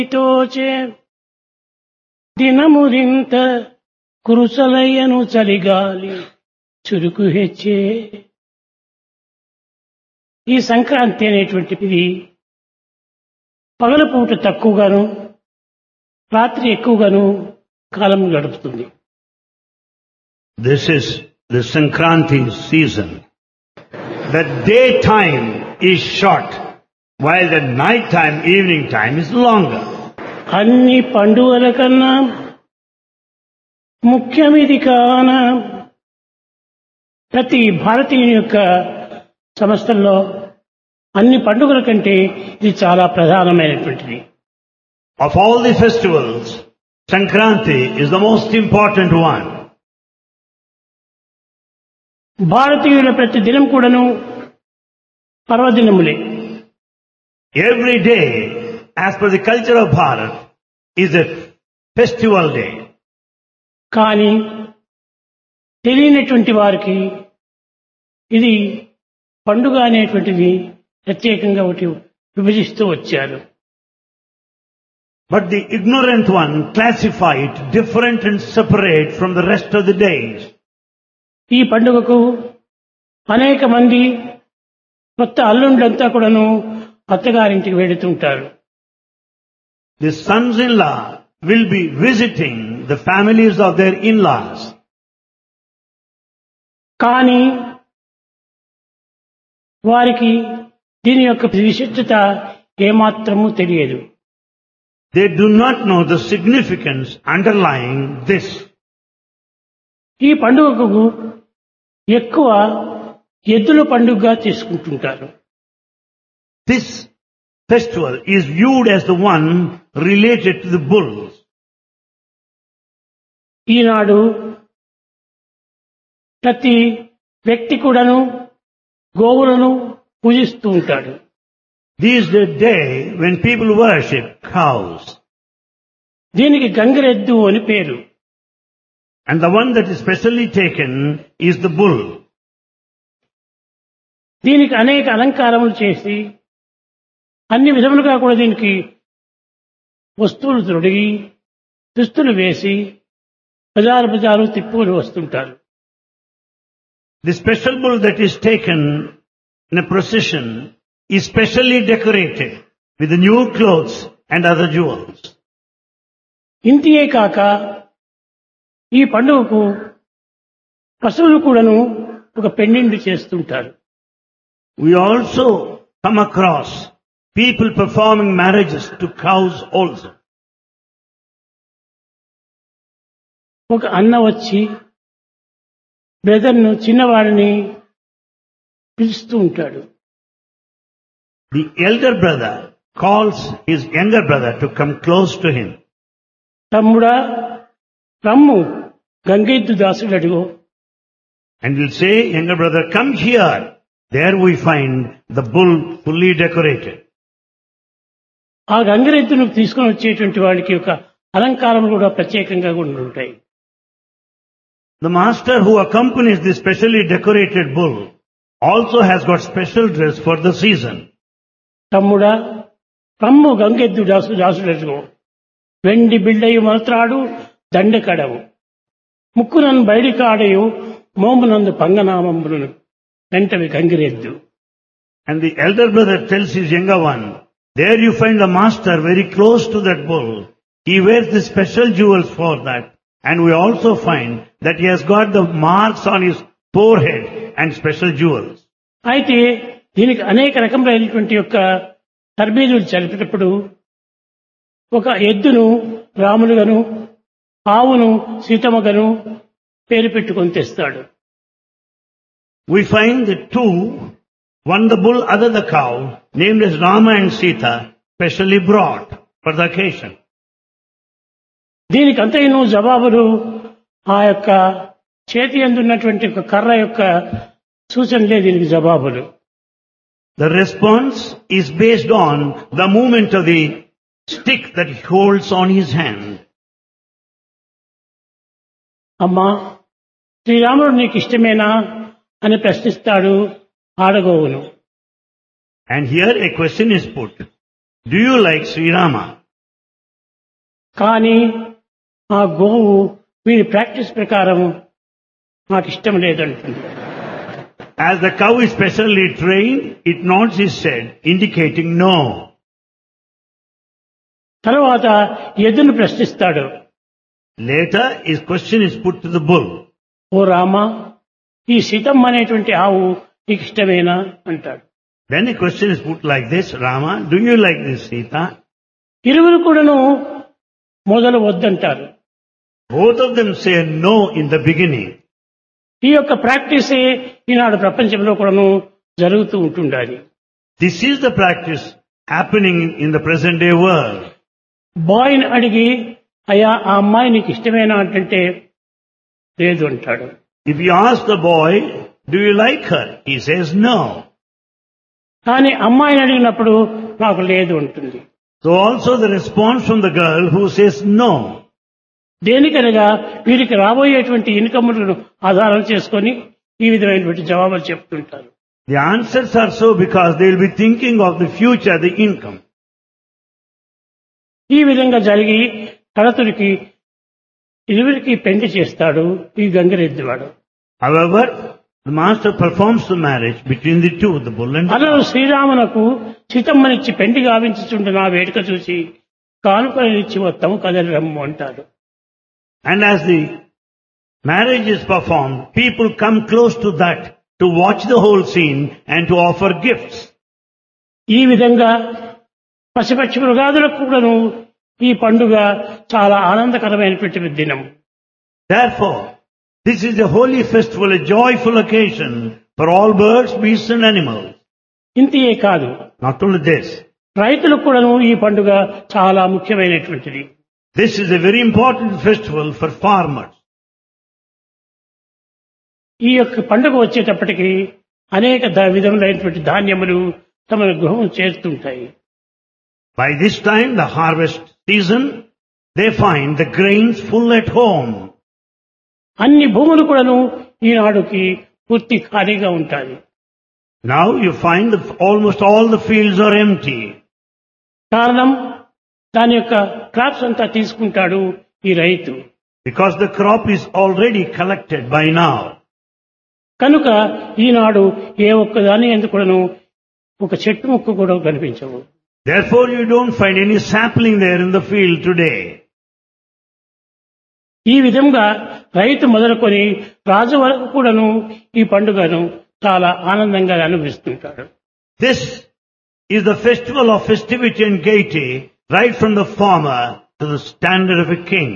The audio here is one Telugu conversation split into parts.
తోచే దినమురింత కురుసలయ్యను చలిగాలి చురుకు హెచ్చే. ఈ సంక్రాంతి అనేటువంటిది పగలపూట తక్కువగాను రాత్రి ఎక్కువగాను కాలం గడుపుతుంది. This is the Sankranti season. The daytime is short, while the nighttime, evening time is longer. అన్ని పండుగల కన్నా ముఖ్యమిది కాన ప్రతి భారతీయుని యొక్క సంస్థల్లో అన్ని పండుగల కంటే ఇది చాలా ప్రధానమైనటువంటిది. Of all the festivals, Sankranti is the most important one. భారతీయుల ప్రతి దినం కూడాను పర్వదినములే. Every day, as per the culture of Bharat, is a festival day. కానీ తెలియనటువంటి వారికి ఇది పండుగ అనేటువంటిది ప్రత్యేకంగా ఒకటి విభజిస్తూ వచ్చారు. But the ignorant one classify it different and separate from the rest of the days. ఈ పండుగకు అనేక మంది కొత్త అల్లుండ్లంతా కూడాను అత్తగారింటికి వెళుతుంటారు. The sons-in-law will be visiting the families of their in-laws. కానీ వారికి దీని యొక్క విశిష్టత ఏమాత్రము తెలియదు. They do not know the significance underlying this. ఈ పండుగకు ఎక్కువ ఎద్దుల పండుగగా తీసుకుంటుంటారు. This festival is viewed as the one related to the bulls. ఈనాడు ప్రతి వ్యక్తి కూడాను గోవులను పూజిస్తూ ఉంటాడు. This is the day when people worship cows. దీనికి గంగిరెద్దు అని పేరు. And the one that is specially taken is the bull. దీనికి అనేక అలంకారములు చేసి అన్ని విధములుగా కూడా దీనికి వస్తువులు తొడిగి దుస్తులు వేసి బజారు తిప్పుకొని వస్తుంటారు. The special bull that is taken in a procession is specially decorated with the new clothes and other jewels. ఇంతియే కాక ఈ పండుగకు పశువులు కూడాను ఒక పెండింటి చేస్తుంటారు. We also come across people performing marriages to cows also. ఒక అన్న వచ్చి బ్రదర్ను చిన్నవాడిని పిలుస్తూ ఉంటాడు. The elder brother calls his younger brother to come close to him. తమ్ముడా రమ్ము గంగెద్దు దాసుడు అడుగు. And will say, younger brother, come here. There we find the bull fully decorated. ఆ గంగిరెద్దును తీసుకొని వచ్చేటువంటి వాడికి ఒక అలంకారం కూడా ప్రత్యేకంగా ఉంటాయి. The master who accompanies this specially decorated bull also has got special dress for the season. తమ్ముడా రమ్ము గంగెద్దు దాసుడు వెండి బిళ్ళయు మలత్రాడు దండెకడవు ముక్కునన్ను బయడి కాడయు మోమునందు పంగనామంబులను వెంటవి గంగిరెద్దు. And the elder brother tells his younger one, there you find the master very close to that bull. He wears the special jewels for that. And we also find that he has got the marks on his forehead and special jewels. అయితే దీనికి అనేక రకములైనటువంటి యొక్క తర్బీదులు జరిపేటప్పుడు ఒక ఎద్దును రాములుగాను ఆవును సీతమ్మగాను పేరు పెట్టుకొని తెస్తాడు. We find the two, one the bull, other the cow, named as Rama and Sita, specially brought for the occasion. దీనికి అంతైన జవాబులు ఆ యొక్క చేతి అందున్నటువంటి ఒక కర్ర యొక్క సూచనలే దీనికి జవాబులు. The response is based on the movement of the stick that he holds on his hand. అమ్మా శ్రీరాముడు నీకు ఇష్టమేనా అని ప్రశ్నిస్తాడు ఆడగోవును. And here a question is put. Do you like Sri Rama? కానీ ఆ గోవు వీరి ప్రాక్టీస్ ప్రకారం నాకు ఇష్టం లేదంటుంది. As the cow is specially trained, it nods its head, indicating no. తర్వాత ఎద్దును ప్రశ్నిస్తాడు. Later, his question is put to the bull. ఓ రామా, ఈ సీతమ్మ అనేటువంటి ఆవు నీకు ఇష్టమేనా అంటాడు. Then a question is put like this, Rama, do you like this Sita? ఇరువురు కూడాను మొదలు వద్దంటారు. Both of them say no in the beginning. ఈ యొక్క ప్రాక్టీసే ఈనాడు ప్రపంచంలో కూడాను జరుగుతూ ఉంటుండాలి. This is the practice happening in the present day world. బాయ్ని అడిగి అయ్యా ఆ అమ్మాయి నీకు ఇష్టమేనా అంటే లేదు అంటాడు. If you ask the boy, do you like her? He says no. కానీ అమ్మాయిని అడిగినప్పుడు నాకు లేదు అంటుంది. So also the response from the girl who says no. దేనికనగా వీరికి రాబోయేటువంటి ఇన్కమ్లను ఆధారం చేసుకొని ఈ విధమైనటువంటి జవాబులు చెప్తుంటారు. The answers are so because they will be thinking of the future, the income. ఈ విధంగా జరిగి కడతుడికి ఇరువురికి పెండి చేస్తాడు ఈ గంగిరెద్దువాడు. However, the master performs the marriage between the two, the bull and the అలా cow. శ్రీరామునకు సీతమ్మనిచ్చి పెండి గావించుచుండే నా వేడుక చూసి కానుకనిచ్చి మొత్తం కదలి రమ్ము అంటాడు. And as the marriage is performed, people come close to that to watch the whole scene and to offer gifts. ఈ విధంగా పశుపక్షి మృగాదులకు కూడాను ఈ పండుగ చాలా ఆనందకరమైనటువంటి దినం. Therefore, this is a holy festival, a joyful occasion for all birds, beasts and animals. ఇంతే కాదు, Not only this, రైతులకు కూడాను ఈ పండుగ చాలా ముఖ్యమైనటువంటిది. this is a very important festival for farmers. ఈ యొక్క పండుగ వచ్చేటప్పటికి అనేక విధములైనటువంటి ధాన్యములు తమ గృహం చేరుతుంటాయి. By this time, the harvest season, they find the grains full at home. అన్ని భూములు కూడాను ఈనాడుకి పూర్తి ఖాళీగా ఉంటాయి. Now you find that almost all the fields are empty. కారణం దాని యొక్క క్రాప్స్ అంతా తీసుకుంటాడు ఈ రైతు. Because the crop is already collected by now. కనుక ఈనాడు ఏ ఒక్కదాని ఎందుకు కూడాను ఒక చెట్టు ముక్క కూడా కనిపించవు. Therefore you don't find any sapling there in the field today. ఈ విధంగా రైతు మొదలుకొని రాజు వరకు కూడాను ఈ పండుగను చాలా ఆనందంగా అనుభవిస్తుంటాడు. This is the festival of festivity and gaiety, right from the farmer to the standard of a king.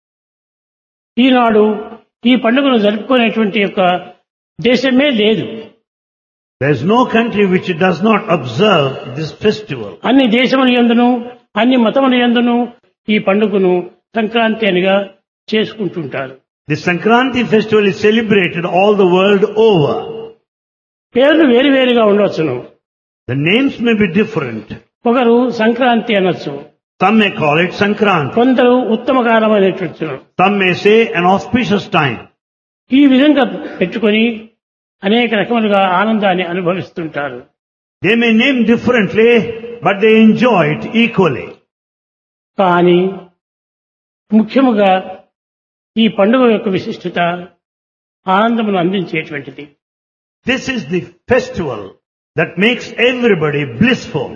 ఈనాడు ఈ పండుగను జరుపుకునేటువంటి యొక్క దేశమే లేదు. There is no country which does not observe this festival. అన్ని దేశముల యందును అన్ని మతముల యందును ఈ పండుగను Sankranti అనిగా చేసుకుంటుంటారు. The Sankranti festival is celebrated all the world over. పేర్లు వేరువేరుగా ఉండవచ్చును. The names may be different. ఒకరు సంక్రాంతి అనొచ్చు, Some may call it Sankranti. కొందరు ఉత్తమకాలమైనటువంటి. Some may say an auspicious time. ఈ విధంగా పెట్టుకొని అనేక రకములుగా ఆనందాన్ని అనుభవిస్తుంటారు. They may name differently, but they enjoy it equally. కానీ ముఖ్యముగా ఈ పండుగ యొక్క విశిష్టత ఆనందమును అందించేటువంటిది. This is the festival that makes everybody blissful.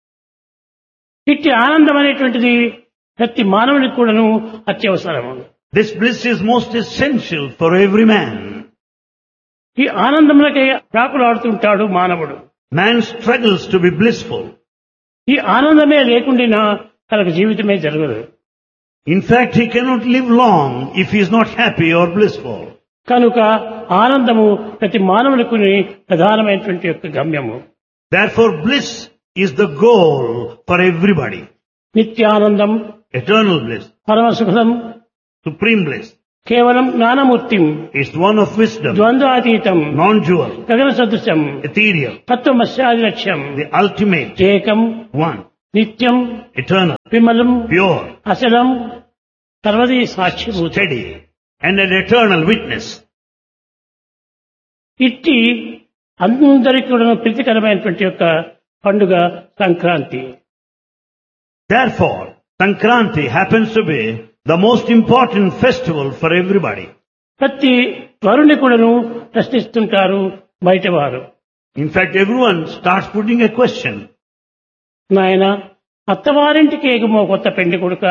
ఇట్టి ఆనందం అనేటువంటిది ప్రతి మానవునికి కూడాను అత్యవసరము. This bliss is most essential for every man. ఈ ఆనందములకై ప్రాకులాడుతుంటాడు మానవుడు. Man struggles to be blissful. ఈ ఆనందమే లేకుండా తనకు జీవితమే జరగదు. In fact, he cannot live long if he is not happy or blissful. కనుక ఆనందము ప్రతి మానవులకు ప్రధానమైనటువంటి యొక్క గమ్యము. Therefore, bliss is the goal for everybody. Nityanandam, Eternal bliss, పరమ సుఖం, supreme bliss. కేవలం జ్ఞానమూర్తిం, It's one of wisdom, ద్వంద్వాతీతం, non-dual, గగన సదృశం, ethereal, తత్వమస్యాది లక్ష్యం, the ultimate, ఏకం, one, నిత్యం, eternal, విమలం, pure, అచలం, సర్వదీ సాక్షిభూతం. steady, and an eternal witness. ఇట్టి అందరికీ కూడా ప్రీతికరమైనటువంటి యొక్క పండుగ Sankranti. Therefore, Sankranti happens to be the most important festival for everybody. ప్రతి వరుని కూడాను ప్రశ్నిస్తుంటారు బయటవారు. In fact, everyone starts putting a question. నాయన అత్తవారింటికి ఏగమో కొత్త పెండి కొడుక,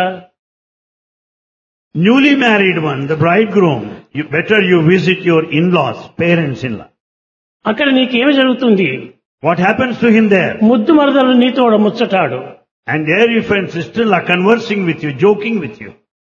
Newly married one, the bridegroom, better you visit your in-laws, parents-in-law. అక్కడ నీకేమి జరుగుతుంది? What happens to him there? ముద్దు మరదలు నీతో ముచ్చటాడు. And there you find sister-in-law conversing with you, joking with you.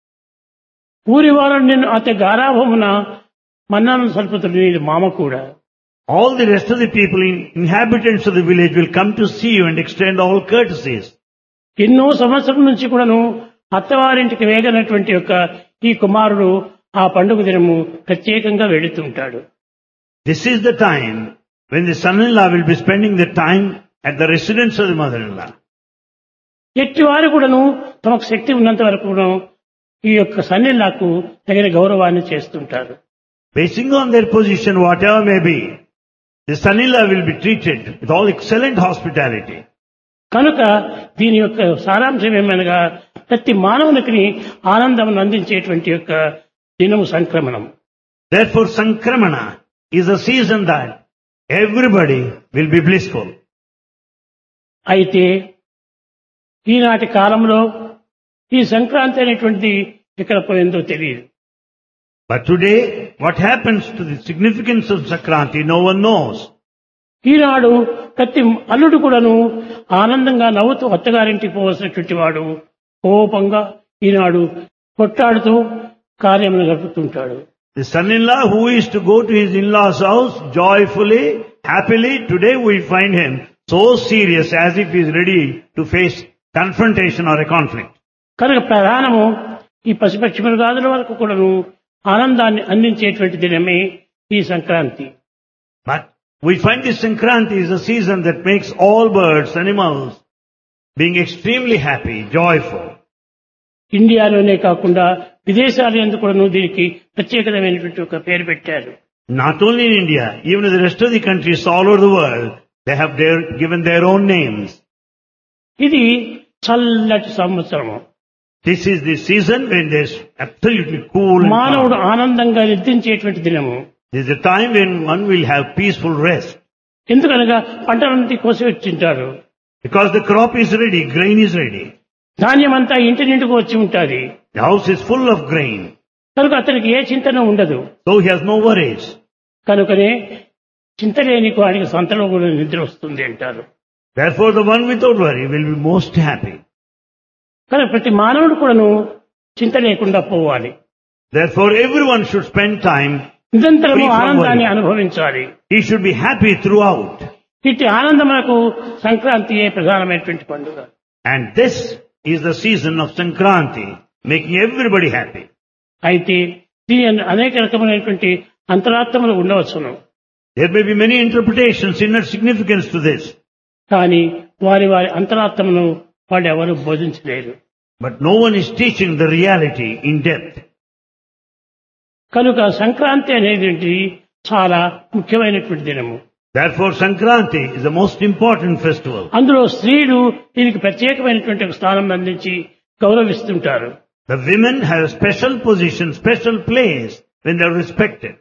ఊరి వారు నిన్ను అతి గారాభమున మన్నాను సల్పుతుడు నీ మామ కూడా. All the rest of the people, inhabitants of the village, will come to see you and extend all courtesies. ఎన్నో సంవత్సరం నుంచి కూడాను అత్తవారింటికి వేగనటువంటి యొక్క ఈ కుమారుడు ఆ పండుగ దినము ప్రత్యేకంగా వెళుతుంటాడు. This is the time when the son-in-law will be spending the time at the residence of the mother-in-law. ఎట్టి వారు కూడాను తమకు శక్తి ఉన్నంత వరకు ఈ యొక్క సన్నిలాకు తగిన గౌరవాన్ని చేస్తుంటారు. Basing on their position, whatever may be, the son-in-law will be treated with all excellent hospitality. కనుక దీని యొక్క సారాంశం ఏమనగా ప్రతి మానవునికి ఆనందం అందించేటువంటి యొక్క దినము సంక్రమణం. Therefore, Sankramana is a season that everybody will be blissful. అయితే ఈనాటి కాలంలో ఈ సంక్రాంతి అనేటువంటిది ఎక్కడ పోయిందో తెలియదు. But today, what happens to the significance of Sankranti, no one knows. ఈనాడు ప్రతి అల్లుడు కూడాను ఆనందంగా నవ్వుతూ అత్తగారింటికి పోవలసినటువంటి వాడు కోపంగా ఈనాడు కొట్టాడుతూ కార్యమును జరుపుతుంటాడు. The son-in-law who is to go to his in-law's house joyfully, happily, today we find him so serious as if he is ready to face confrontation or a conflict. కనుక ప్రధానము ఈ పశుపక్షి మృగాదుల వరకు కూడాను ఆనందాన్ని అందించేటువంటి దినమే ఈ Sankranti. But we find this Sankranti is a season that makes all birds, animals, being extremely happy, joyful. ఇండియాలోనే కాకుండా విదేశాల యందు కూడాను దీనికి ప్రత్యేకమైనటువంటి ఒక పేరు పెట్టారు. Not only in India, even in the rest of the countries all over the world, they have given their own names. ఇది చల్లటి సంవత్సరము. This is the season when there's absolutely cool and మానవుడు calm. ఆనందంగా నిద్రించేటువంటి దినము. This is the time when one will have peaceful rest. ఎందుకనగా పంటలంతా కోసి వచ్చింటారు. Because the crop is ready, grain is ready. ధాన్యం అంతా ఇంటి నిండుకు వచ్చి ఉంటుంది. The house is full of grain. కనుక అతనికి ఏ చింతన ఉండదు. So he has no worries. కనుకనే చింత లేని వాడికి సంతలో కూడా నిద్ర వస్తుంది అంటారు. Therefore the one without worry will be most happy. కనుక ప్రతి మానవుడు కూడాను చింత లేకుండా పోవాలి. Therefore everyone should spend time నిరంతరము free from ఆనందాన్ని worry. అనుభవించాలి. He should be happy throughout. ఇట్టి ఆనందములకు సంక్రాంతియే ప్రధానమైనటువంటి పండుగ. And this is the season of Sankranti, making everybody happy. అయితే దీని అనేక రకమైనటువంటి అంతరార్థములు ఉండవచ్చును. There may be many interpretations, inner significance to this. కానీ వారి వారి అంతరార్థమును వాళ్ళు ఎవరు బోధించలేరు. But no one is teaching the reality in depth. కనుక సంక్రాంతి అనేది చాలా ముఖ్యమైనటువంటి దినము. Therefore Sankranti is the most important festival. అందులో స్త్రీలు దీనికి ప్రత్యేకమైనటువంటి ఒక స్థానం అందించి గౌరవిస్తుంటారు. The women have a special position, special place when they are respected.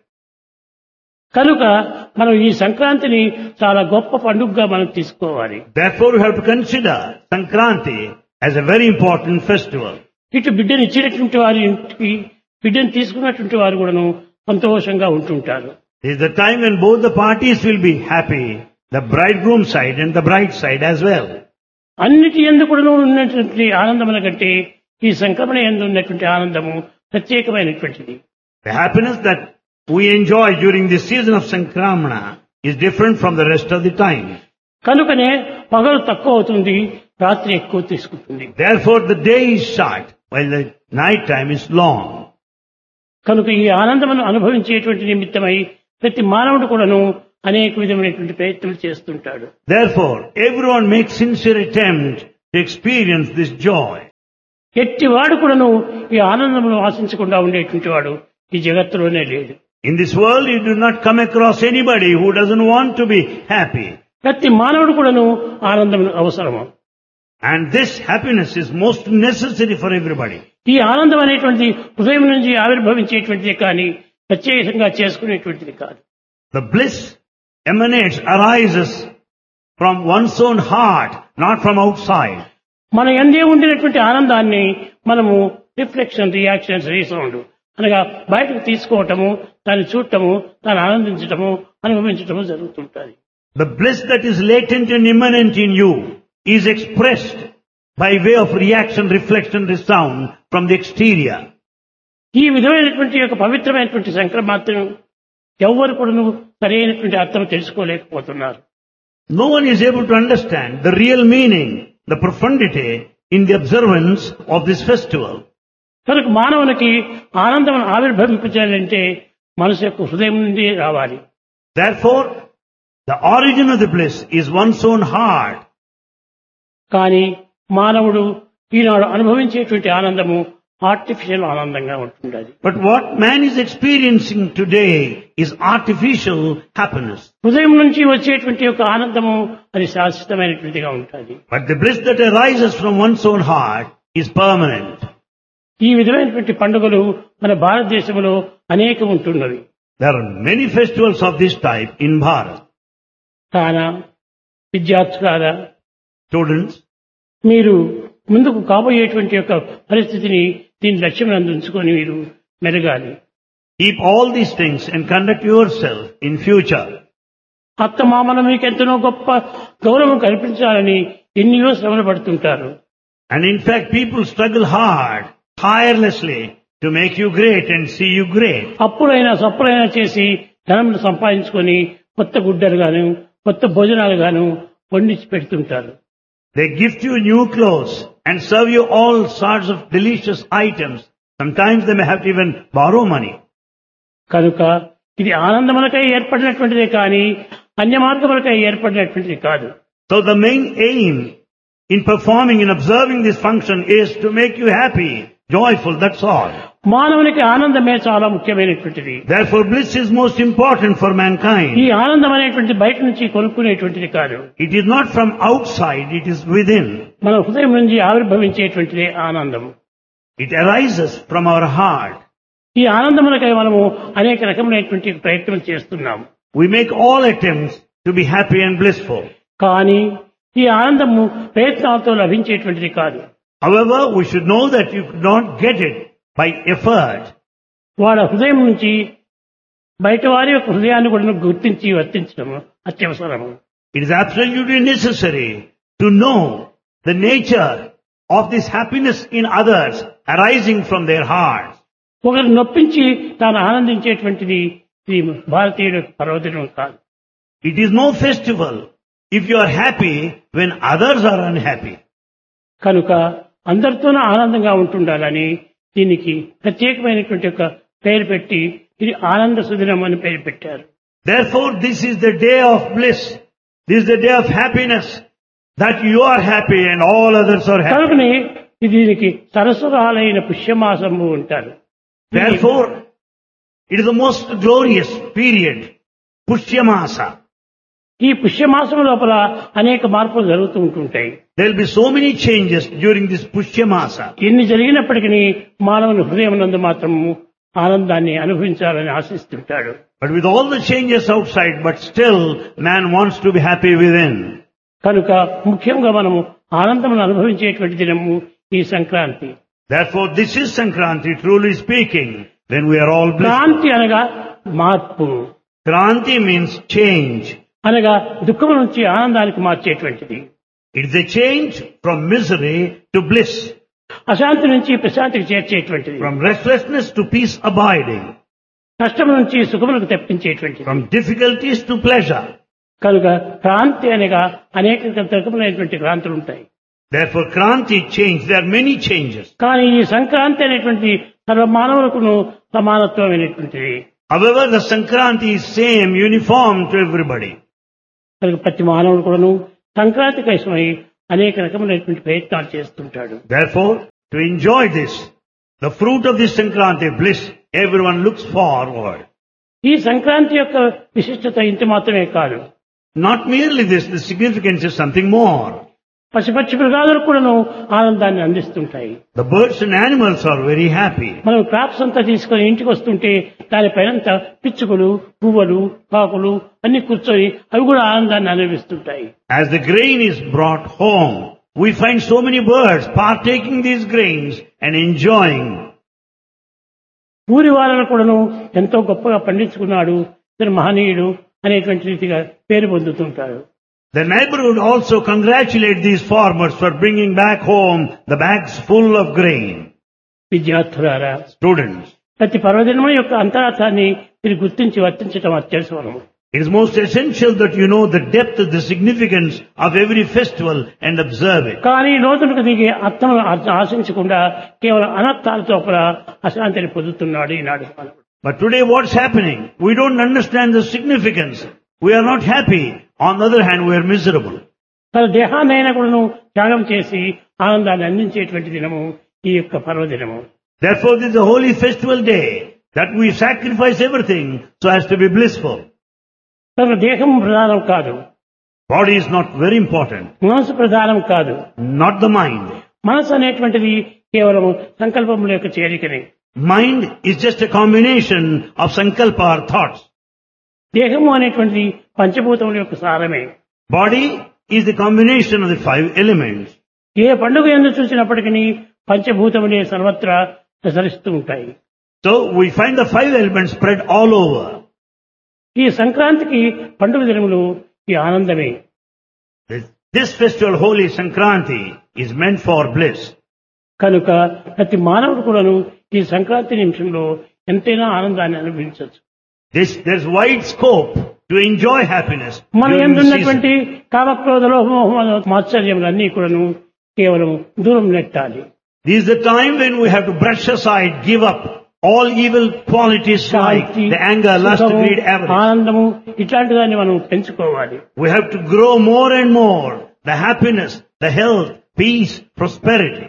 కనుక మనం ఈ సంక్రాంతిని చాలా గొప్ప పండుగగా మనం తీసుకోవాలి. Therefore we have to consider Sankranti as a very important festival. ఇటు బిడ్డను ఇచ్చినటువంటి వారి ఇంటికి బిడ్డను తీసుకున్నటువంటి వారు కూడాను సంతోషంగా ఉంటుంటారు. It is the time when both the parties will be happy, the bridegroom side and the bride side as well. అన్నిటి యందు కూడాను ఉన్నటువంటి ఆనందముల కంటే ఈ సంక్రమణ యందు ఉన్నటువంటి ఆనందము ప్రత్యేకమైనటువంటిది. The happiness that we enjoy during this season of Sankramana is different from the rest of the time. కనుకనే పగలు తక్కువ అవుతుంది, రాత్రి ఎక్కువ తీసుకుంటుంది. Therefore the day is short while the night time is long. కనుక ఈ ఆనందమును అనుభవించేటువంటి నిమిత్తమై ప్రతి మానవుడు కూడాను అనేక విధమైనటువంటి ప్రయత్నాలు చేస్తుంటాడు. Therefore everyone makes sincere attempt to experience this joy. ఎట్టి వాడు కూడాను ఈ ఆనందమును ఆశించకుండా ఉండేటువంటి వాడు ఈ జగత్తులోనే లేడు. In this world you do not come across anybody who doesn't want to be happy. ప్రతి మానవుడు కూడాను ఆనందం అవసరము. And this happiness is most necessary for everybody. ఈ ఆనందం అనేటువంటిది హృదయం నుంచి ఆవిర్భవించేటువంటిది కానీ ప్రత్యేకంగా చేసుకునేటువంటిది కాదు. The bliss emanates, arises from one's own heart, not from outside. మన యందే ఉండినటువంటి ఆనందాన్ని మనము రిఫ్లెక్షన్, రియాక్షన్స్, రీసౌండ్ అనగా బయటకు తీసుకోవటము, దాన్ని చూడటము, దాన్ని ఆనందించటము, అనుభవించటము జరుగుతుంటుంది. The bliss that is latent and immanent in you is expressed by way of reaction, reflection, resound from the exterior. ఈ విధమైనటువంటి యొక్క పవిత్రమైనటువంటి సంక్రమాత్రం ఎవరు కూడా సరైనటువంటి అర్థం తెలుసుకోలేకపోతున్నారు. No one is able to understand the real meaning, the profundity in the observance of this festival. కనుక మానవునికి ఆనందం ఆవిర్భవించాలంటే మనసు యొక్క హృదయం నుండి రావాలి. Therefore, the origin of the bliss is one's own heart. కానీ మానవుడు ఈనాడు అనుభవించేటువంటి ఆనందము ఆర్టిఫిషియల్ ఆనందంగా ఉంటుండది. But what man is experiencing today is artificial happiness. హృదయం నుంచి వచ్చేటువంటి యొక్క ఆనందము అది శాశ్వతమైనటువంటిగా ఉంటుంది. But the bliss that arises from one's own heart is permanent. ఈ విధమైనటువంటి పండుగలు మన భారతదేశంలో అనేకం ఉంటున్నవి. There are many festivals of this type in Bharat. కానా విద్యార్థులారా, Students, మీరు ముందుకు కాబోయేటువంటి యొక్క పరిస్థితిని దీని లక్ష్యం ఉంచుకొని మీరు మెరగాలి. keep all these things and conduct yourself in future. అత్తమామల మీకు ఎంతనో గొప్ప గౌరవం కల్పించాలని ఎన్నో శ్రమలు పడుతుంటారు. And in fact, people struggle hard, tirelessly to make you great and see you great. అప్పుడైనా సప్పుడైనా చేసి ధనం సంపాదించుకొని కొత్త గుడ్డలు గాను కొత్త భోజనాలు గాను వండించి పెడుతుంటారు. They gift you new clothes and serve you all sorts of delicious items. Sometimes they may have to even borrow money. కనుక ఇది ఆనందములకై ఏర్పడినటువంటిదే కానీ అన్య మార్గములకై ఏర్పడినటువంటిది కాదు. So the main aim in performing and observing this function is to make you happy, joyful, that's all. మానవునికి ఆనందమే చాలా ముఖ్యమైనటువంటిది. Therefore bliss is most important for mankind. ఈ ఆనందం అనేటువంటి బయట నుంచి కొనుక్కునేటువంటిది కాదు. It is not from outside, it is within. మన హృదయం నుంచి ఆవిర్భవించేటువంటిదే ఆనందం. It arises from our heart. ఈ ఆనందములకై మనము అనేక రకములైనటువంటి ప్రయత్నం చేస్తున్నాం. We make all attempts to be happy and blissful. కానీ ఈ ఆనందము ప్రయత్నాలతో లభించేటువంటిది కాదు. However, we should know that you could not get it by effort. వాళ్ళ హృదయం నుంచి బయట వారి యొక్క హృదయాన్ని కూడా గుర్తించి వర్తించడం అత్యవసరము. It is absolutely necessary to know the nature of this happiness in others arising from their hearts. ఒకరు నొప్పించి తాను ఆనందించేటువంటిది ఈ భారతీయుల పర్వదినం కాదు. It is no festival if you are happy when others are unhappy. కనుక అందరితోనూ ఆనందంగా ఉంటుండాలని దీనికి ప్రత్యేకమైనటువంటి ఒక పేరు పెట్టి ఇది ఆనంద సుదినం అని పేరు పెట్టారు. Therefore, this is the day of bliss. This is the day of happiness. That you are happy and all others are happy. కనుకనే దీనికి సరస్వరాలైన పుష్యమాసము అంటారు. Therefore, it is the most glorious period, Pushyamasa. ఈ పుష్యమాసం లోపల అనేక మార్పులు జరుగుతూ ఉంటుంటాయి. There will be so many changes during this Pushyamasa. ఎన్ని జరిగినప్పటికీ మానవుని హృదయం నందు మాత్రం ఆనందాన్ని అనుభవించాలని ఆశిస్తుంటాడు. But with all the changes outside, but still man wants to be happy within. కనుక ముఖ్యంగా మనము ఆనందమును అనుభవించేటువంటి దినము ఈ Sankranti. Therefore, this is Sankranti, truly speaking, when we are all blissful. Kranti అనగా మార్పు, Kranti means change. అనగా దుఃఖం నుంచి ఆనందానికి మార్చేటువంటిది. It is a change from misery to bliss, అశాంతి నుంచి ప్రశాంతికి చేర్చేటువంటిది. from restlessness to peace abiding, కష్టం నుంచి సుఖములకు తెప్పించేటువంటిది. from difficulties to pleasure. కనుక క్రాంతి అనగా అనేక రకములైనటువంటి క్రాంతులు ఉంటాయి. Therefore, Kranti change, there are many changes. కానీ ఈ సంక్రాంతి అనేటువంటి సర్వమానవులకును సమానత్వమైనటువంటిది. However, the Sankranti is same, uniform to everybody. కనుక ప్రతి మానవుడు కూడాను సంక్రాంతి కోసమై అనేక రకములైనటువంటి ప్రయత్నాలు చేస్తుంటాడు. Therefore, to enjoy this, the fruit of this Sankranti bliss, everyone looks forward. ఈ సంక్రాంతి యొక్క విశిష్టత ఇంత మాత్రమే కాదు. Not merely this, the significance is something more. పశుపక్షి మృగాదులకు కూడాను ఆనందాన్ని అందిస్తుంటాయి. The birds and animals are very happy. మనం క్రాప్స్ అంతా తీసుకొని ఇంటికి వస్తుంటే దానిపైనంత పిచ్చుకలు, పువ్వులు, కాకులు అన్ని కూర్చొని అవి కూడా ఆనందాన్ని అనుభవిస్తుంటాయి. As the grain is brought home, we find so many birds partaking these grains and enjoying. ఊరి వాళ్ళను కూడాను ఎంతో గొప్పగా పండించుకున్నాడు, ఇతను మహనీయుడు అనేటువంటి రీతిగా పేరు పొందుతుంటారు. The neighborhood also congratulate these farmers for bringing back home the bags full of grain. విద్యార్థులారా, Students, ప్రతి పర్వదినం యొక్క అంతరార్థాన్ని మీరు గుర్తించి వర్తించడం అత్యవసరం. it is most essential that you know the depth of the significance of every festival and observe it. కానీ లోతులకు దిగే అర్థం ఆశించకుండా కేవలం అనర్థాలతో కూడా అశాంతిని పొందుతున్నాడు ఈనాడు మానవుడు. But today what's happening? We don't understand the significance. We are not happy. On the other hand, we are miserable. తన దేహాన్నైనా కూడాను త్యాగం చేసి ఆనందాన్ని అందించేటువంటి దినము ఈ యొక్క పర్వదినము. Therefore, this is a holy festival day that we sacrifice everything so as to be blissful. తన దేహం ప్రధానం కాదు, Body is not very important, మనసు ప్రధానం కాదు. not the mind. మనసు అనేటువంటిది కేవలం సంకల్పముల యొక్క చేరికనే. Mind is just a combination of sankalpa or thoughts. దేహము అనేటువంటిది పంచభూతముల యొక్క సారమే. Body is the combination of the 5 elements. ఏ పండుగ ఎందుకు చూసినప్పటికీ పంచభూతములే సర్వత్రా ప్రసరిస్తూ ఉంటాయి. So we find the 5 elements spread all over. ఈ సంక్రాంతికి పండుగ దినములు ఈ ఆనందమే. This festival, Holy Sankranti, is meant for bliss. కనుక ప్రతి మానవుడు కూడాను ఈ సంక్రాంతి నిమిషంలో ఎంతైనా ఆనందాన్ని అనుభవించవచ్చు. There's wide scope to enjoy happiness. మన during the ఎందున్నటువంటి season. కామక్రోధ మాత్సర్యములన్నీ కూడాను కేవలం దూరం నెట్టాలి. This is the time when we have to brush aside, give up all evil qualities like Shanti, the anger, lust, సుఖము, greed, avarice. ఆనందము ఇట్లాంటి దాన్ని మనం పెంచుకోవాలి. We have to grow more and more the happiness, the health, peace, prosperity.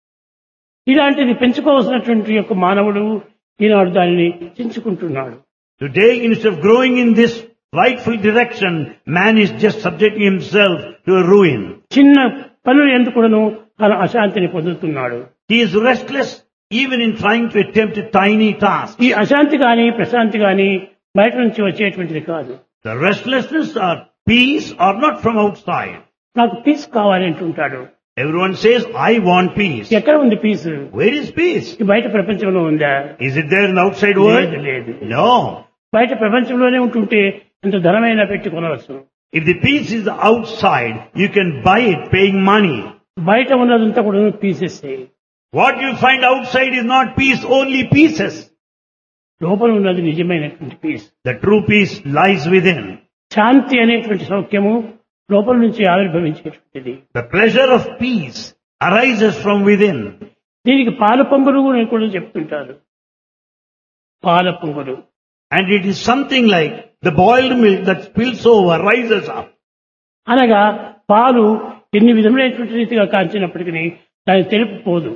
ఇలాంటిది పెంచుకోవాల్సినటువంటి యొక్క మానవుడు ఈనాడు దానిని చించుకుంటున్నాడు. Today, instead of growing in this rightful direction, man is just subjecting himself to a ruin. చిన్న పనులు ఎందుకు కూడాను తన అశాంతిని పొందుతున్నాడు. He is restless even in trying to attempt a tiny task. ఈ అశాంతి గాని ప్రశాంతి గాని బయట నుంచి వచ్చేటువంటిది కాదు. The restlessness or peace are not from outside. నాకు పీస్ కావాలి అంటుంటాడు. Everyone says, I want peace. ఎక్కడ ఉంది పీస్? Where is peace? ఈ బయట ప్రపంచంలో ఉందా? Is it there in the outside లేదు world? లేదు. No. బయట ప్రపంచంలోనే ఉంటుంటే ఎంత ధనమైనా పెట్టి కొనవచ్చు. If the peace is outside, you can buy it paying money. బయట ఉన్నదంతా కూడా pieces. What you find outside is not peace, only pieces. లోపల ఉన్నది నిజమైనటువంటి piece. The true peace lies within. శాంతి అనేటువంటి సౌఖ్యము లోపల నుంచి ఆవిర్భవించేటువంటిది. The pleasure of peace arises from within. దీనికి పాల పొంగులు కూడా చెప్తుంటారు. పాల పొంగులు. And it is something like the boiled milk that spills over, rises up. అనగా పాలు ఎన్ని విధములైనటువంటి రీతిగా కాంచినప్పటికీ దాని తెలుపు పోదు.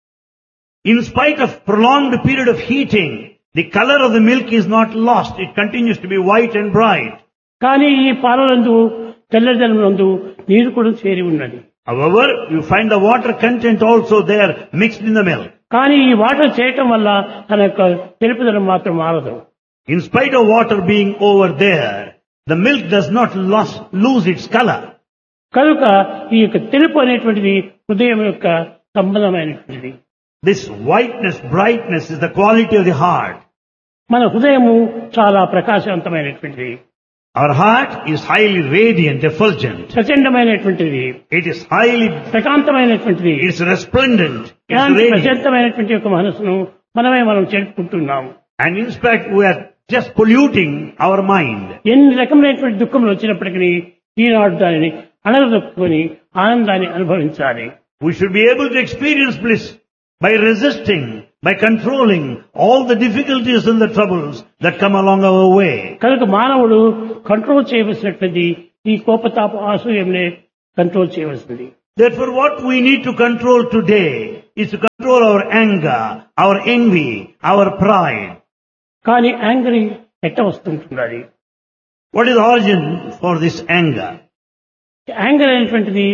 In spite of prolonged period of heating, the color of the milk is not lost. It continues to be white and bright. కానీ ఈ పాలనందు తెల్లదనమునందు నీరు కూడా చేరి ఉన్నది. However, you find the water content also there mixed in the milk. కానీ ఈ వాటర్ చేయటం వల్ల తన యొక్క తెలుపుదనం మాత్రం మారదు. In spite of water being over there, the milk does not lose its color. కనుక ఈ యొక్క తెలుపు అనేటువంటిది హృదయం యొక్క సంబంధమైనటువంటిది. This whiteness, brightness is the quality of the heart. మన హృదయము చాలా ప్రకాశవంతమైనటువంటిది. Our heart is highly radiant, effulgent. ప్రచండమైనటువంటిది. It is highly, ప్రకాంతమైనటువంటిది. it is resplendent, it is ఇలాంటి radiant. ప్రశాంతమైనటువంటి యొక్క మనసును మనం చేరుకుంటున్నాము. And in fact, we are just polluting our mind. ఎన్ని రకమైనటువంటి దుఃఖములు వచ్చినప్పటికీ ఈనాడు దానిని అణగదొక్కుని ఆనందాన్ని అనుభవించాలి. We should be able to experience bliss by resisting, by controlling all the difficulties and the troubles that come along our way. కనుక మానవుడు కంట్రోల్ చేయవలసినటువంటి ఈ కోపతాప ఆసూయంనే కంట్రోల్ చేయవలసింది. Therefore, what we need to control today is to control our anger, our envy, our pride. కానీ యాంగ్రీ ఎట్ట వస్తుంటున్నది? What is the origin for this anger? Anger అనేటువంటిది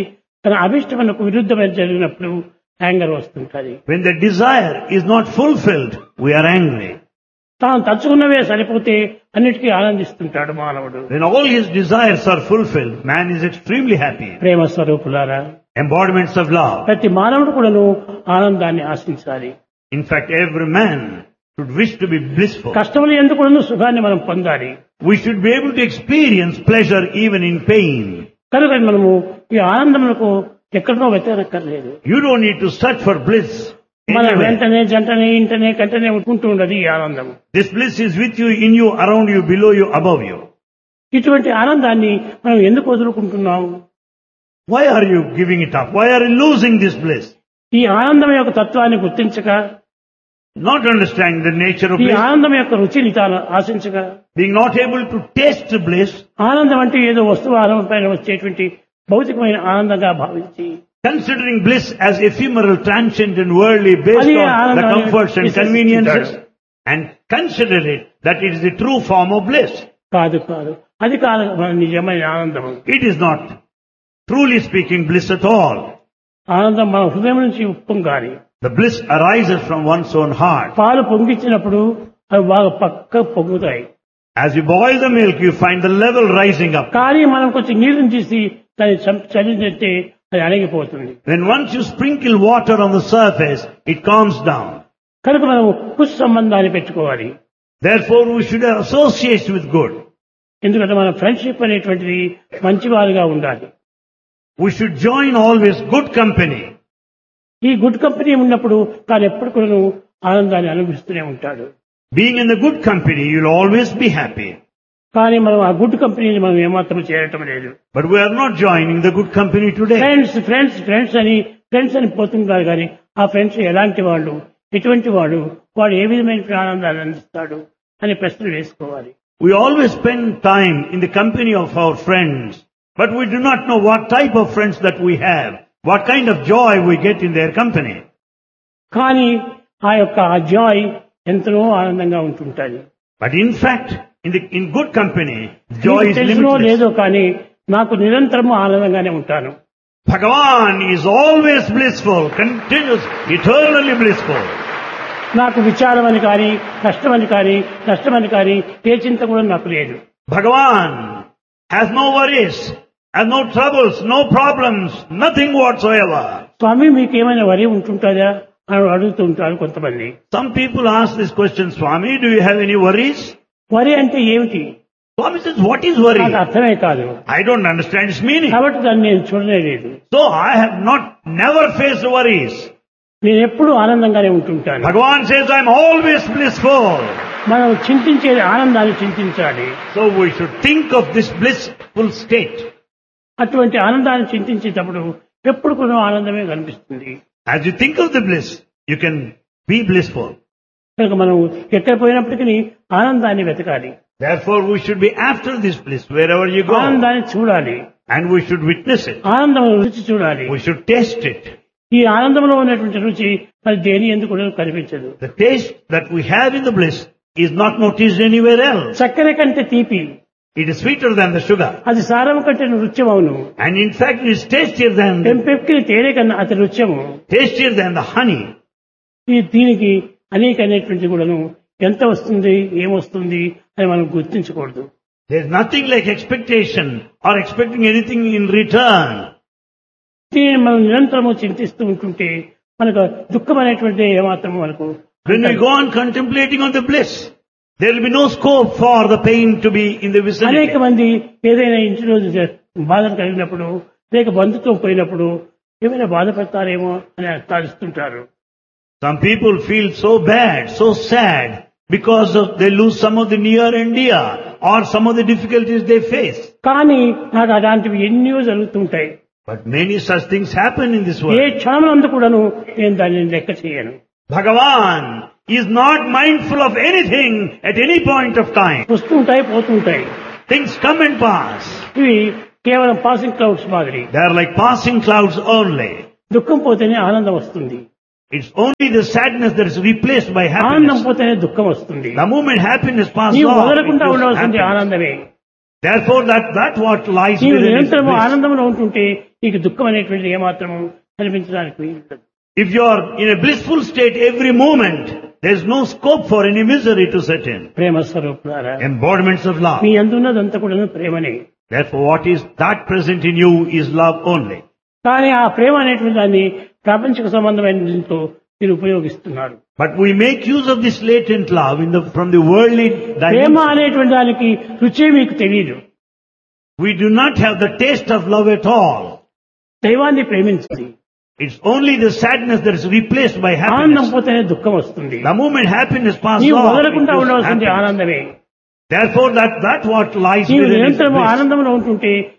తన అభిష్టమునకు విరుద్ధమైన జరిగినప్పుడు యాంగర్ వస్తుంటది. When the desire is not fulfilled, we are angry. తాను తలుచుకున్నవే సరిపోతే అన్నిటికీ ఆనందిస్తుంటాడు మానవుడు. When all his desires are fulfilled, man is extremely happy. ప్రేమ స్వరూపులారా, Embodiments of love. ప్రతి మానవుడు కూడాను ఆనందాన్ని ఆశించాలి. In fact, every man should wish to be blissful. కష్టములు ఎందుకు కూడాను సుఖాన్ని మనం పొందాలి. We should be able to experience pleasure even in pain. కనుక మనము ఈ ఆనందములకు ఎక్కడనో వెతకనక్కర్లేదు. You don't need to search for bliss. మన anywhere. వెంటనే జంటనే ఇంటనే కంటనే ఉంటూ ఉండదు ఈ ఆనందం. This bliss is with you, in you, around you, below you, above you. ఇటువంటి ఆనందాన్ని మనం ఎందుకు వదులుకుంటున్నాము? Why are you giving it up? Why are you losing this bliss? ఈ ఆనందం యొక్క తత్వాన్ని గుర్తించక, Not understanding the nature of ఈ bliss, ఆనందం యొక్క రుచిని తాను ఆశించక, being not able to taste the bliss, ఆనందం అంటే ఏదో వస్తువు ఆనందం పైన వచ్చేటువంటి భౌతికమైన ఆనందంగా భావించి, considering bliss as ephemeral, transient and worldly based అది on the ఆనందం comforts and విశ్వసిస్తాడు. conveniences, and consider it that it is the true form of bliss. కాదు కాదు, అది కాదు మన నిజమైన ఆనందం. It is not, truly speaking, bliss at all. ఆనందం మన హృదయం నుంచి ఉప్పొంగాలి. The bliss arises from one's own heart. పాలు పొంగిచ్చినప్పుడు అవి బాగా పక్క పొంగుతాయి. As you boil the milk, you find the level rising up. కానీ మనం కొంచెం నీరుని తీసి దాన్ని చల్లిందంటే అది అణగిపోతుంది. When once you sprinkle water on the surface, it calms down. కనుక మనం కుష్ సంబంధాన్ని పెట్టుకోవాలి. Therefore, we should have association with good. ఎందుకంటే మన ఫ్రెండ్షిప్ అనేటువంటిది మంచివారుగా ఉండాలి. We should join always good company. ఈ గుడ్ కంపెనీ ఉన్నప్పుడు తాను ఎప్పుడు కూడా ఆనందాన్ని అనుభవిస్తూనే ఉంటాడు. Being in the good company, you'll always be happy. కానీ మనం ఆ గుడ్ కంపెనీని మనం ఏమాత్రం చేయటం లేదు. But we are not joining the good company today. Friends friends friends అని పోతుంటారు కానీ ఆ ఫ్రెండ్స్ ఎలాంటి వాళ్ళు, ఎటువంటి వాడు, వాడు ఏ విధమైన ఆనందాన్ని అందిస్తాడు అని ప్రశ్నలు వేసుకోవాలి. We always spend time in the company of our friends, but we do not know what type of friends that we have, what kind of joy we get in their company. కానీ ఆ జాయ్ ఎంతో ఆనందంగా ఉంటుంటుంది. But in fact, in good company, joy is తెలుసునో limitless. లేదో కానీ నాకు నిరంతరము ఆనందంగానే ఉంటాను. Bhagavan is always blissful, continuous, eternally blissful. నాకు విచారం అని కానీ, కష్టమని కానీ, నష్టమని కానీ ఏ చింత కూడా నాకు లేదు. Bhagavan has no worries, has no troubles, no problems, nothing whatsoever. స్వామి మీకేమైనా వరి ఉంటుంటుందా అని అడుగుతూ ఉంటారు కొంతమంది. Some people ask this question, Swami, do you have any worries? వరి అంటే ఏమిటి? Swami says, what is worry? నాకు అర్థమే కాదు. I don't understand its meaning. కాబట్టి దాన్ని నేను చూడనే లేదు. So I have never faced worries. నేను ఎప్పుడు ఆనందంగానే ఉంటుంటాను. Bhagavan says, I'm always blissful. మనం చింతించేది ఆనందాన్ని చింతించాలి. So we should think of this blissful state. అటువంటి ఆనందాన్ని చింతించేటప్పుడు ఎప్పుడు కూడా ఆనందమే కనిపిస్తుంది. As you think of the bliss, you can be blissful. కనుక మనం ఎక్కడ పోయినప్పటికీ ఆనందాన్ని వెతకాలి. Therefore, we should be after this bliss wherever you go. ఆనందాన్ని చూడాలి. And we should witness it. ఆనందం రుచి చూడాలి. We should taste it. ఈ ఆనందంలో ఉన్నటువంటి రుచి మరి దేని ఎందుకు కూడా కనిపించదు. The taste that we have in the bliss is not noticed anywhere else. చక్కెర కంటే తీపి, It is sweeter than the sugar. అది సారం కంటే నృత్యం అవును. And in fact, it is tastier than పెంపెక్కిన తేనె కన్నా అతి నృత్యము. the honey. దీనికి అనేకమైనటువంటి కూడాను ఎంత వస్తుంది, ఏమొస్తుంది అని మనం గుర్తించకూడదు. There is nothing like expectation or expecting anything in return. దీనిని మనం నిరంతరము చింతిస్తూ ఉంటుంటే మనకు దుఃఖం అనేటువంటి ఏమాత్రం మనకు. When we go on contemplating on the bliss, there will be no scope for the pain to be in the vicinity. అనేక మంది ఏదైనా ఇంటిలో బాధలు కలిగినప్పుడు లేక బంధుత్వం పోయినప్పుడు ఏమైనా బాధపడతారేమో అని తలుస్తుంటారు. Some people feel so bad, so sad, because they lose some of the near and dear, or some of the difficulties they face. కానీ నాకు అలాంటివి ఎన్నో జరుగుతుంటాయి. But many such things happen in this A world. క్షణంలో కూడాను నేను దానిని లెక్క చేయను. Bhagavan is not mindful of anything at any point of time. వస్తుంటాయి, పోతుంటాయి. Things come and pass. ఇవి కేవలం పాసింగ్ క్లౌడ్స్ మాదిరి. They are like passing clouds only. దుఃఖం పోతేనే ఆనందం వస్తుంది. It's only the sadness that is replaced by ఆనందం happiness. పోతేనే దుఃఖం వస్తుంది. The moment happiness passes నీవు off, it వదలకుండా goes ఉండవలసింది happiness. ఆనందమే. Therefore, that what lies నీవు within is నిరంతరము bliss. ఆనందంలో ఉంటుంటే నీకు దుఃఖం అనేటువంటిది ఏమాత్రము కనిపించడానికి వీలు ఉండదు. If you are in a blissful state every moment, there is no scope for any misery to set in. ప్రేమ స్వరూపులారా, Embodiments of love. మీ అందున్నదంతా కూడా ప్రేమనే. Therefore, what is that present in you is love only. కానీ ఆ ప్రేమ అనేటువంటి దాన్ని ప్రాపంచిక సంబంధమైన దీంతో మీరు ఉపయోగిస్తున్నారు. But we make use of this latent love from the worldly Prema dimension. అనేటువంటి దానికి రుచి మీకు తెలియదు. We do not have the taste of love at all. దైవాన్ని ప్రేమించాలి. It's only the sadness that is replaced by ఆనందం happiness. పోతేనే దుఃఖం వస్తుంది. The moment happiness passes నీవు off, it వదలకుండా goes ఉండవలసింది happiness. ఆనందమే. Therefore, that what lies నీవు within is నిరంతరము bliss. ఆనందంలో ఉంటుంటే